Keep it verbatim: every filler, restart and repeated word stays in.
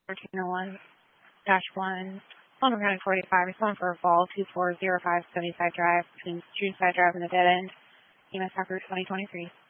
fourteen oh one dash one, Palmer County forty-five, respond for a fall two four zero five Sunnyside Drive between Sunnyside Drive and the dead end, E M S Tucker twenty twenty-three.